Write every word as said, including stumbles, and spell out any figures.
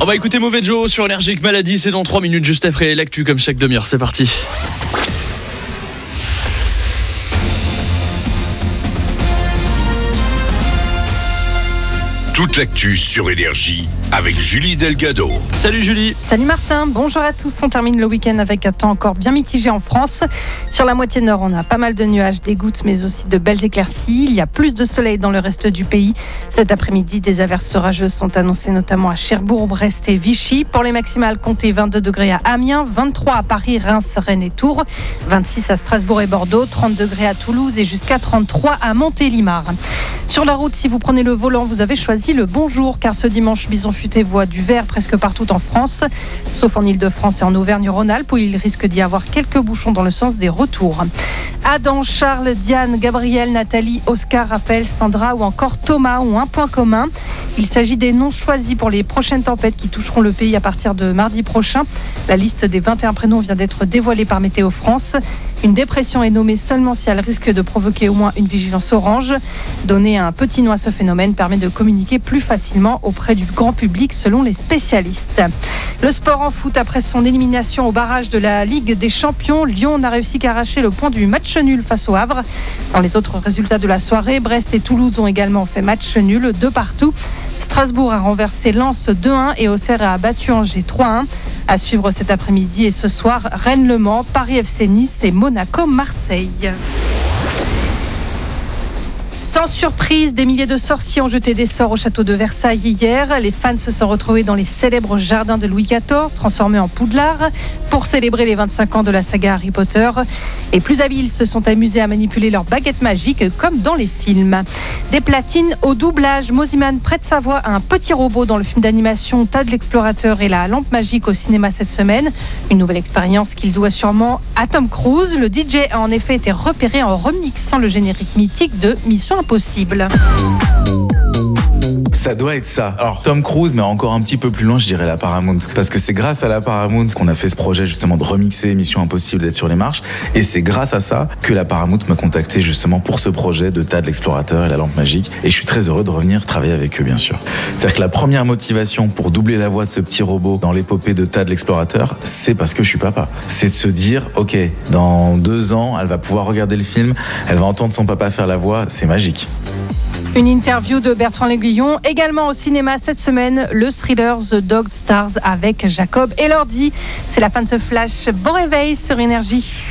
va écouter Mauvais Joe sur Énergique Maladie, c'est dans trois minutes juste après l'actu comme chaque demi-heure, c'est parti. Toute l'actu sur Énergie avec Julie Delgado. Salut Julie. Salut Martin, bonjour à tous. On termine le week-end avec un temps encore bien mitigé en France. Sur la moitié nord, on a pas mal de nuages, des gouttes, mais aussi de belles éclaircies. Il y a plus de soleil dans le reste du pays. Cet après-midi, des averses orageuses sont annoncées notamment à Cherbourg, Brest et Vichy. Pour les maximales, comptez vingt-deux degrés à Amiens, vingt-trois à Paris, Reims, Rennes et Tours, vingt-six à Strasbourg et Bordeaux, trente degrés à Toulouse et jusqu'à trente-trois à Montélimar. Sur la route, si vous prenez le volant, vous avez choisi le bon jour, car ce dimanche, Bison Futé voit du vert presque partout en France, sauf en Ile-de-France et en Auvergne-Rhône-Alpes, où il risque d'y avoir quelques bouchons dans le sens des retours. Adam, Charles, Diane, Gabriel, Nathalie, Oscar, Raphaël, Sandra ou encore Thomas ont un point commun. Il s'agit des noms choisis pour les prochaines tempêtes qui toucheront le pays à partir de mardi prochain. La liste des vingt et un prénoms vient d'être dévoilée par Météo France. Une dépression est nommée seulement si elle risque de provoquer au moins une vigilance orange. Donner un petit nom à ce phénomène permet de communiquer plus facilement auprès du grand public selon les spécialistes. Le sport en foot, après son élimination au barrage de la Ligue des Champions, Lyon n'a réussi qu'à arracher le point du match nul face au Havre. Dans les autres résultats de la soirée, Brest et Toulouse ont également fait match nul de partout. Strasbourg a renversé Lens deux un et Auxerre a battu Angers trois un. À suivre cet après-midi et ce soir, Rennes-Le Mans, Paris F C Nice et Monaco-Marseille. Sans surprise, des milliers de sorciers ont jeté des sorts au château de Versailles hier. Les fans se sont retrouvés dans les célèbres jardins de Louis quatorze, transformés en Poudlard, pour célébrer les vingt-cinq ans de la saga Harry Potter. Et plus habiles se sont amusés à manipuler leurs baguettes magiques, comme dans les films. Des platines au doublage. Mosiman prête sa voix à un petit robot dans le film d'animation Tad l'explorateur et la lampe magique au cinéma cette semaine. Une nouvelle expérience qu'il doit sûrement à Tom Cruise. Le D J a en effet été repéré en remixant le générique mythique de Mission Impossible. Ça doit être ça. Alors Tom Cruise, mais encore un petit peu plus loin, je dirais la Paramount. Parce que c'est grâce à la Paramount qu'on a fait ce projet justement de remixer Mission Impossible d'être sur les marches. Et c'est grâce à ça que la Paramount m'a contacté justement pour ce projet de Tad l'explorateur et la lampe magique. Et je suis très heureux de revenir travailler avec eux, bien sûr. C'est-à-dire que la première motivation pour doubler la voix de ce petit robot dans l'épopée de Tad l'explorateur, c'est parce que je suis papa. C'est de se dire, ok, dans deux ans, elle va pouvoir regarder le film, elle va entendre son papa faire la voix, c'est magique. Une interview de Bertrand L'Aiguillon, également au cinéma cette semaine, le thriller The Dog Stars avec Jacob Elordi. C'est la fin de ce flash. Bon réveil sur Énergie.